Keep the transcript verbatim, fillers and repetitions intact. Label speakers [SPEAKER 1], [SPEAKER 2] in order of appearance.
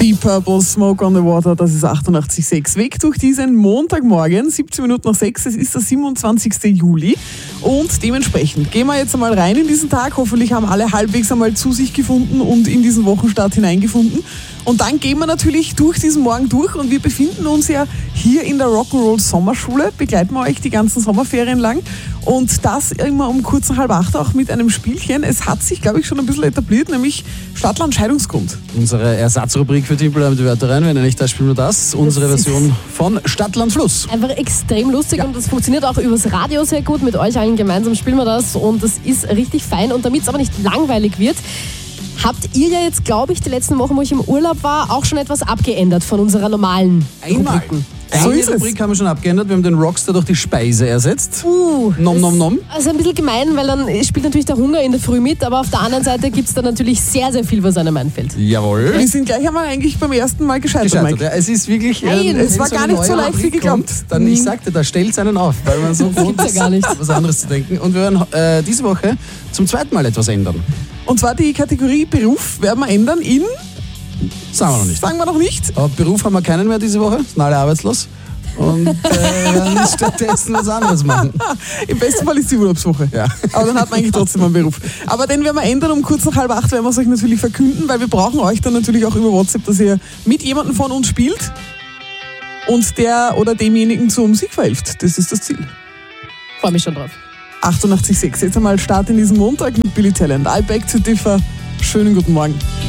[SPEAKER 1] Deep Purple, Smoke on the Water, das ist achtundachtzig Komma sechs. Weg durch diesen Montagmorgen, siebzehn Minuten nach sechs, es ist der siebenundzwanzigsten Juli und dementsprechend gehen wir jetzt einmal rein in diesen Tag. Hoffentlich haben alle halbwegs einmal zu sich gefunden und in diesen Wochenstart hineingefunden. Und dann gehen wir natürlich durch diesen Morgen durch und wir befinden uns ja hier in der Rock'n'Roll Sommerschule, begleiten wir euch die ganzen Sommerferien lang und das immer um kurz nach halb acht auch mit einem Spielchen. Es hat sich, glaube ich, schon ein bisschen etabliert, nämlich Stadtland Scheidungsgrund.
[SPEAKER 2] Unsere Ersatzrubrik für Timpel mit die Wörter rein, wenn er nicht da spielen wir das. Unsere das Version von Stadtland Fluss.
[SPEAKER 3] Einfach extrem lustig
[SPEAKER 2] ja.
[SPEAKER 3] und das funktioniert auch übers Radio sehr gut. Mit euch allen gemeinsam spielen wir das und das ist richtig fein. Und damit es aber nicht langweilig wird, habt ihr ja jetzt, glaube ich, die letzten Wochen, wo ich im Urlaub war, auch schon etwas abgeändert von unserer normalen
[SPEAKER 2] Einmal.
[SPEAKER 3] Rubriken.
[SPEAKER 2] So Eine Rubrik haben wir schon abgeändert. Wir haben den Rockstar durch die Speise ersetzt.
[SPEAKER 3] Uh,
[SPEAKER 2] nom, nom, nom.
[SPEAKER 3] Also ein bisschen gemein, weil dann spielt natürlich der Hunger in der Früh mit, aber auf der anderen Seite gibt es da natürlich sehr, sehr viel, was einem einfällt.
[SPEAKER 2] Jawohl.
[SPEAKER 1] Wir sind gleich einmal eigentlich beim ersten Mal gescheitert,
[SPEAKER 2] Gescheitert,
[SPEAKER 1] Mike.
[SPEAKER 2] ja. Es ist wirklich...
[SPEAKER 3] Nein,
[SPEAKER 2] ähm,
[SPEAKER 1] es war
[SPEAKER 2] so
[SPEAKER 1] gar
[SPEAKER 2] eine
[SPEAKER 1] nicht so
[SPEAKER 2] neue
[SPEAKER 1] leicht wie
[SPEAKER 2] Rubrik
[SPEAKER 1] geglaubt.
[SPEAKER 2] kommt, Dann, ich sagte, da stellt es einen auf, weil man so gewohnt
[SPEAKER 3] Gibt's ja gar nicht.
[SPEAKER 2] was anderes zu denken. Und wir werden äh, diese Woche zum zweiten Mal etwas ändern.
[SPEAKER 1] Und zwar die Kategorie Beruf werden wir ändern in...
[SPEAKER 2] Sagen wir noch nicht.
[SPEAKER 1] Sagen wir noch nicht.
[SPEAKER 2] Aber Beruf haben wir keinen mehr diese Woche, sind alle arbeitslos. Und äh, werden stattdessen was anderes machen.
[SPEAKER 1] Im besten Fall ist die Urlaubswoche.
[SPEAKER 2] Ja.
[SPEAKER 1] Aber dann hat man eigentlich trotzdem einen Beruf. Aber den werden wir ändern, um kurz nach halb acht werden wir es euch natürlich verkünden, weil wir brauchen euch dann natürlich auch über WhatsApp, dass ihr mit jemandem von uns spielt und der oder demjenigen zur Musik verhilft. Das ist das Ziel.
[SPEAKER 3] Freue mich schon drauf.
[SPEAKER 1] achtundachtzig Komma sechs. Jetzt einmal Start in diesen Montag mit Billy Talent. I beg to differ. Schönen guten Morgen.